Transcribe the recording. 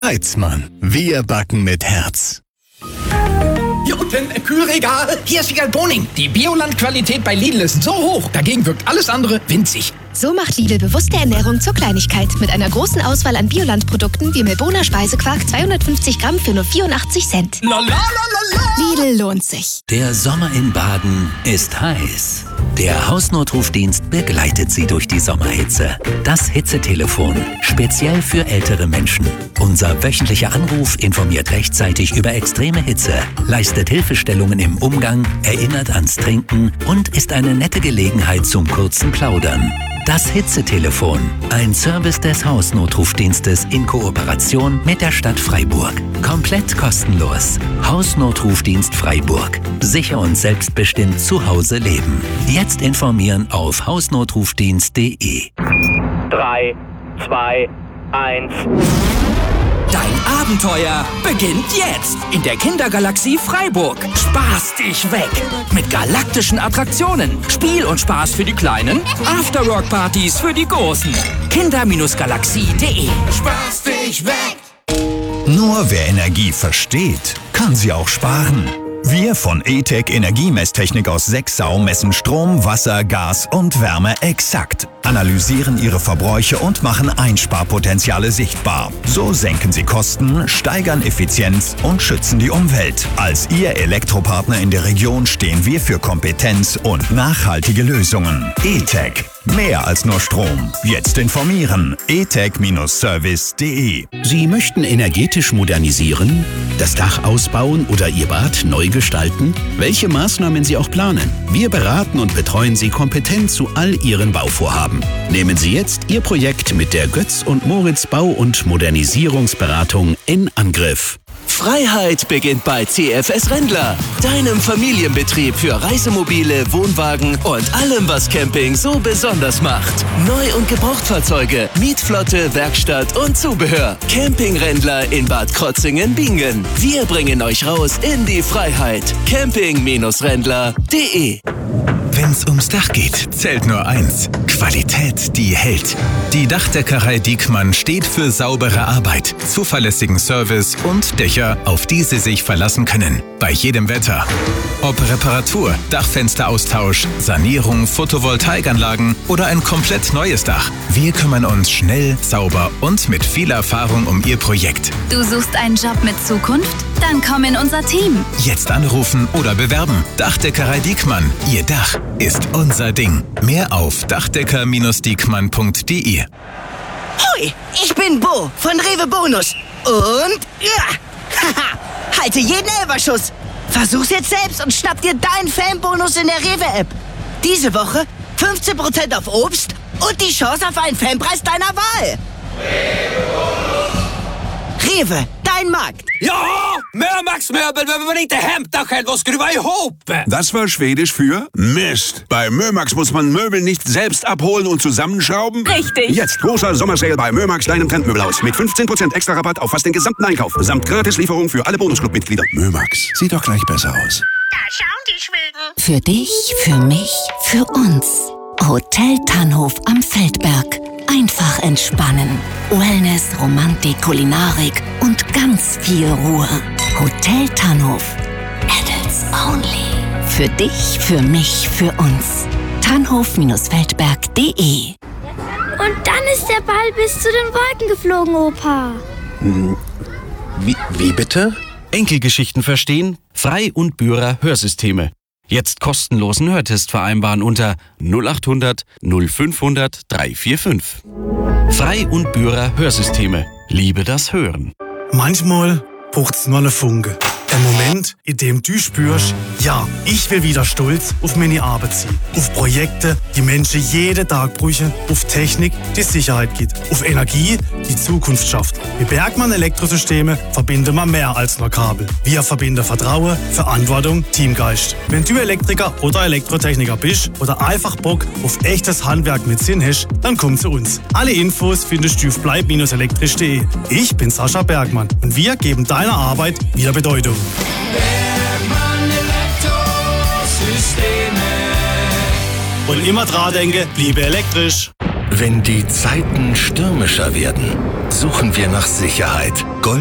Heizmann, wir backen mit Herz. Hier unten, Kühlregal. Hier ist Wiegald Boning. Die Bioland-Qualität bei Lidl ist so hoch, dagegen wirkt alles andere winzig. So macht Lidl bewusste Ernährung zur Kleinigkeit. Mit einer großen Auswahl an Bioland-Produkten wie Melboner Speisequark 250 Gramm für nur 84 Cent. La la la la la. Lidl lohnt sich. Der Sommer in Baden ist heiß. Der Hausnotrufdienst begleitet Sie durch die Sommerhitze. Das Hitzetelefon, speziell für ältere Menschen. Unser wöchentlicher Anruf informiert rechtzeitig über extreme Hitze, leistet Hilfestellungen im Umgang, erinnert ans Trinken und ist eine nette Gelegenheit zum kurzen Plaudern. Das Hitzetelefon, ein Service des Hausnotrufdienstes in Kooperation mit der Stadt Freiburg. Komplett kostenlos. Hausnotrufdienst Freiburg. Sicher und selbstbestimmt zu Hause leben. Jetzt informieren auf hausnotrufdienst.de. 3, 2, 1... Dein Abenteuer beginnt jetzt in der Kindergalaxie Freiburg. Spaß dich weg mit galaktischen Attraktionen, Spiel und Spaß für die Kleinen, Afterwork-Partys für die Großen. Kinder-Galaxie.de. Spaß dich weg! Nur wer Energie versteht, kann sie auch sparen. Wir von E-Tech Energiemesstechnik aus Sexau messen Strom, Wasser, Gas und Wärme exakt, analysieren ihre Verbräuche und machen Einsparpotenziale sichtbar. So senken sie Kosten, steigern Effizienz und schützen die Umwelt. Als Ihr Elektropartner in der Region stehen wir für Kompetenz und nachhaltige Lösungen. E-Tech. Mehr als nur Strom. Jetzt informieren. etech-service.de. Sie möchten energetisch modernisieren, das Dach ausbauen oder Ihr Bad neu gestalten? Welche Maßnahmen Sie auch planen. Wir beraten und betreuen Sie kompetent zu all Ihren Bauvorhaben. Nehmen Sie jetzt Ihr Projekt mit der Götz und Moritz Bau- und Modernisierungsberatung in Angriff. Freiheit beginnt bei CFS Rendler, deinem Familienbetrieb für Reisemobile, Wohnwagen und allem, was Camping so besonders macht. Neu- und Gebrauchtfahrzeuge, Mietflotte, Werkstatt und Zubehör. Camping Rendler in Bad Krotzingen-Bingen. Wir bringen euch raus in die Freiheit. Camping-Rendler.de. Wenn's ums Dach geht, zählt nur eins: Qualität, die hält. Die Dachdeckerei Diekmann steht für saubere Arbeit, zuverlässigen Service und Dächer, auf die Sie sich verlassen können. Bei jedem Wetter. Ob Reparatur, Dachfensteraustausch, Sanierung, Photovoltaikanlagen oder ein komplett neues Dach. Wir kümmern uns schnell, sauber und mit viel Erfahrung um Ihr Projekt. Du suchst einen Job mit Zukunft? Dann komm in unser Team. Jetzt anrufen oder bewerben. Dachdeckerei Diekmann. Ihr Dach ist unser Ding. Mehr auf dachdecker-diekmann.de. Hoi, ich bin Bo von Rewe Bonus. Und ja, haha, halte jeden Elferschuss. Versuch's jetzt selbst und schnapp dir deinen Fanbonus in der Rewe-App. Diese Woche 15% auf Obst und die Chance auf einen Fanpreis deiner Wahl. Rewe, dein Markt. Ja, Mömax-Möbel, wenn man inte hämtar själv och skruva ihop. Das war Schwedisch für Mist. Bei Mömax muss man Möbel nicht selbst abholen und zusammenschrauben. Richtig. Jetzt großer Sommersale bei Mömax, deinem Trendmöbelhaus. Mit 15% extra Rabatt auf fast den gesamten Einkauf. Samt Gratislieferung für alle Bonusclub-Mitglieder. Mömax, sieht doch gleich besser aus. Da schauen die Schweden. Für dich, für mich, für uns. Hotel Tannhof am Feldberg. Einfach entspannen. Wellness, Romantik, Kulinarik und ganz viel Ruhe. Hotel Tannhof. Adults only. Für dich, für mich, für uns. Tannhof-feldberg.de. Und dann ist der Ball bis zu den Wolken geflogen, Opa. Wie bitte? Enkelgeschichten verstehen? Frei und Bührer Hörsysteme. Jetzt kostenlosen Hörtest vereinbaren unter 0800 0500 345. Frei und Bührer Hörsysteme. Liebe das Hören. Manchmal braucht's nur eine Funke. Ein Moment, in dem du spürst, ja, ich will wieder stolz auf meine Arbeit sein. Auf Projekte, die Menschen jeden Tag brauchen. Auf Technik, die Sicherheit gibt. Auf Energie, die Zukunft schafft. Mit Bergmann Elektrosysteme verbinden wir mehr als nur Kabel. Wir verbinden Vertrauen, Verantwortung, Teamgeist. Wenn du Elektriker oder Elektrotechniker bist oder einfach Bock auf echtes Handwerk mit Sinn hast, dann komm zu uns. Alle Infos findest du auf bleib-elektrisch.de. Ich bin Sascha Bergmann und wir geben deiner Arbeit wieder Bedeutung. Bergmann Elektrosysteme. Und immer dran denken, bliebe elektrisch. Wenn die Zeiten stürmischer werden, suchen wir nach Sicherheit.